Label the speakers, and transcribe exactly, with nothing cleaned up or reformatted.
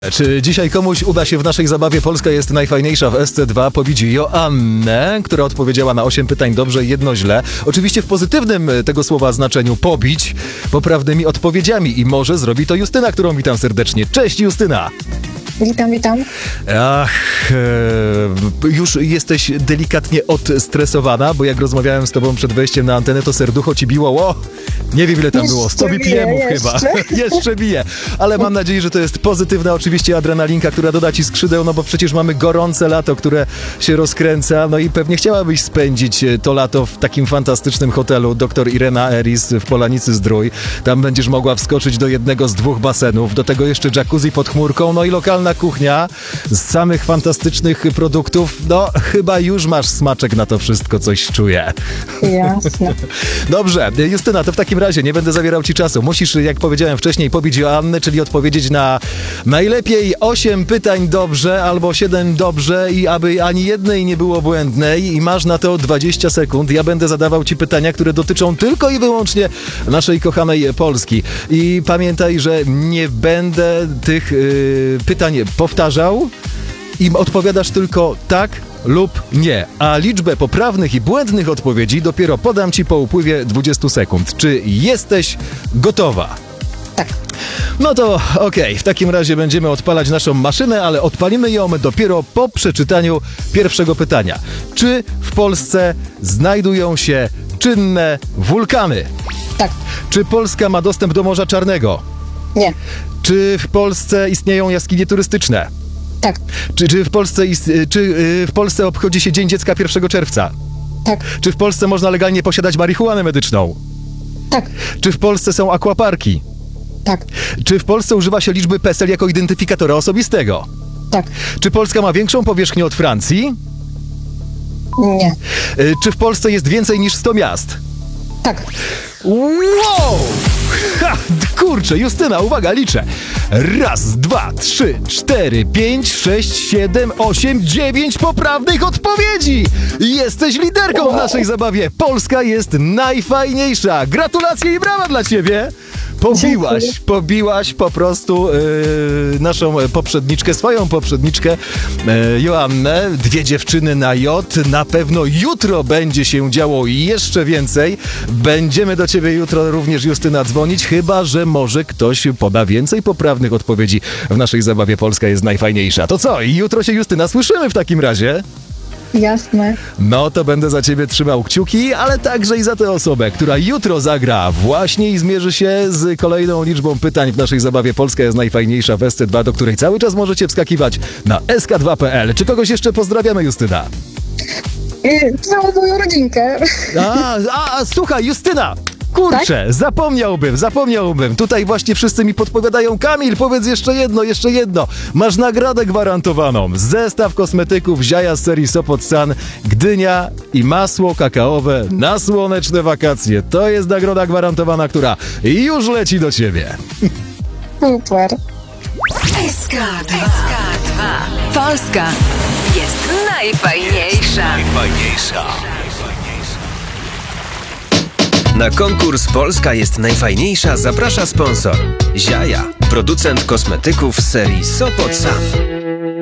Speaker 1: Czy dzisiaj komuś uda się w naszej zabawie Polska jest najfajniejsza w S C dwa pobić Joannę, która odpowiedziała na osiem pytań dobrze i jedno źle. Oczywiście w pozytywnym tego słowa znaczeniu pobić poprawnymi odpowiedziami i może zrobi to Justyna, którą witam serdecznie. Cześć Justyna!
Speaker 2: Witam, witam.
Speaker 1: Ach, e, już jesteś delikatnie odstresowana, bo jak rozmawiałem z tobą przed wejściem na antenę, to serducho ci biło. O, nie wiem ile tam
Speaker 2: Jeszcze
Speaker 1: było, sto B P M-ów chyba. Jeszcze bije. Ale mam nadzieję, że to jest pozytywna oczywiście adrenalinka, która doda ci skrzydeł, no bo przecież mamy gorące lato, które się rozkręca, no i pewnie chciałabyś spędzić to lato w takim fantastycznym hotelu dr Irena Eris w Polanicy Zdrój. Tam będziesz mogła wskoczyć do jednego z dwóch basenów, do tego jeszcze jacuzzi pod chmurką, no i lokalna kuchnia z samych fantastycznych produktów. No, chyba już masz smaczek na to wszystko, coś czuję.
Speaker 2: Jasne.
Speaker 1: Dobrze, Justyna, to w takim razie nie będę zabierał ci czasu. Musisz, jak powiedziałem wcześniej, pobić Joannę, czyli odpowiedzieć na najlepiej osiem pytań dobrze albo siedem dobrze i aby ani jednej nie było błędnej i masz na to dwadzieścia sekund. Ja będę zadawał ci pytania, które dotyczą tylko i wyłącznie naszej kochanej Polski. I pamiętaj, że nie będę tych yy, pytań powtarzał i odpowiadasz tylko tak lub nie, a liczbę poprawnych i błędnych odpowiedzi dopiero podam ci po upływie dwudziestu sekund. Czy jesteś gotowa?
Speaker 2: Tak.
Speaker 1: No to okej, okay. W takim razie będziemy odpalać naszą maszynę, ale odpalimy ją dopiero po przeczytaniu pierwszego pytania. Czy w Polsce znajdują się czynne wulkany?
Speaker 2: Tak.
Speaker 1: Czy Polska ma dostęp do Morza Czarnego?
Speaker 2: Nie.
Speaker 1: Czy w Polsce istnieją jaskinie turystyczne?
Speaker 2: Tak.
Speaker 1: Czy, czy, w Polsce ist, czy yy, w Polsce obchodzi się Dzień Dziecka pierwszego czerwca?
Speaker 2: Tak.
Speaker 1: Czy w Polsce można legalnie posiadać marihuanę medyczną?
Speaker 2: Tak.
Speaker 1: Czy w Polsce są aquaparki?
Speaker 2: Tak.
Speaker 1: Czy w Polsce używa się liczby PESEL jako identyfikatora osobistego?
Speaker 2: Tak.
Speaker 1: Czy Polska ma większą powierzchnię od Francji?
Speaker 2: Nie.
Speaker 1: Yy, czy w Polsce jest więcej niż sto miast?
Speaker 2: Tak.
Speaker 1: Wow! Ha, kurczę, Justyna, uwaga, liczę. Raz, dwa, trzy, cztery, pięć, sześć, siedem, osiem, dziewięć poprawnych odpowiedzi! Jesteś liderką w naszej zabawie. Polska jest najfajniejsza. Gratulacje i brawa dla ciebie! Pobiłaś,
Speaker 2: Dziękuję.
Speaker 1: pobiłaś po prostu yy, naszą poprzedniczkę, swoją poprzedniczkę yy, Joannę. Dwie dziewczyny na J. Na pewno jutro będzie się działo jeszcze więcej. Będziemy do ciebie jutro również, Justyna, dzwonić, chyba że może ktoś poda więcej poprawnych odpowiedzi w naszej zabawie Polska jest najfajniejsza. To co? Jutro się, Justyna, słyszymy w takim razie.
Speaker 2: Jasne.
Speaker 1: No to będę za ciebie trzymał kciuki, ale także i za tę osobę, która jutro zagra właśnie i zmierzy się z kolejną liczbą pytań w naszej zabawie Polska jest najfajniejsza w S C dwa, do której cały czas możecie wskakiwać na S K dwa kropka P L. Czy kogoś jeszcze pozdrawiamy, Justyna?
Speaker 2: I całą moją rodzinkę.
Speaker 1: A, a, a słuchaj, Justyna! Kurczę, tak? zapomniałbym, zapomniałbym. Tutaj właśnie wszyscy mi podpowiadają. Kamil, powiedz jeszcze jedno, jeszcze jedno. Masz nagrodę gwarantowaną. Zestaw kosmetyków Ziaja z serii Sopot Sun, Gdynia i masło kakaowe na słoneczne wakacje. To jest nagroda gwarantowana, która już leci do ciebie.
Speaker 2: Super.
Speaker 3: S K dwa. Polska jest najfajniejsza.
Speaker 4: Najfajniejsza. Na konkurs Polska jest najfajniejsza zaprasza sponsor Ziaja, producent kosmetyków z serii Sopot Sun.